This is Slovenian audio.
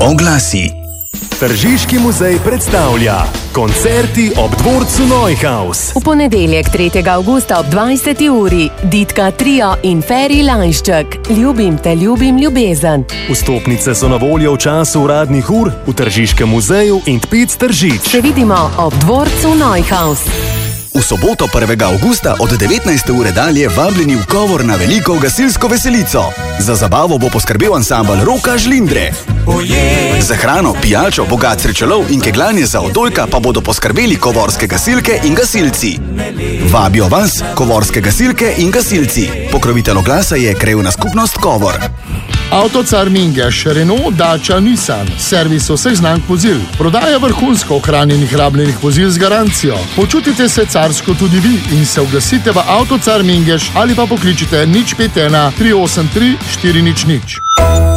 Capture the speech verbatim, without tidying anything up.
Oglasi. Tržiški muzej predstavlja koncerti ob dvorcu Neuhaus. V ponedeljek tretjega avgusta ob dvajseti uri Ditka Trio in Feri Lajšček. Ljubim te, ljubim ljubezen. Vstopnice so na voljo v času uradnih ur v Tržiškem muzeju in Tpic Tržič. Se vidimo ob dvorcu Neuhaus. V soboto prvega avgusta od devetnajste ure dalje vabljeni v Kovor na veliko gasilsko veselico. Za zabavo bo poskrbel ansambel Roka Žlindre. Za hrano, pijačo, bogat srečolov in kegljanje za odojka pa bodo poskrbeli kovorske gasilke in gasilci. Vabijo vas kovorske gasilke in gasilci. Pokrovitelj oglasa je krajevna skupnost Kovor. Avtocar Mingeš, Renault, Dacia, Nissan, servis vseh znamk vozil, prodaja vrhunsko ohranjenih rabljenih vozil z garancijo. Počutite se carsko tudi vi in se oglasite v Avtocar Mingeš ali pa pokličite nič pet ena tri osem tri štiri nič nič.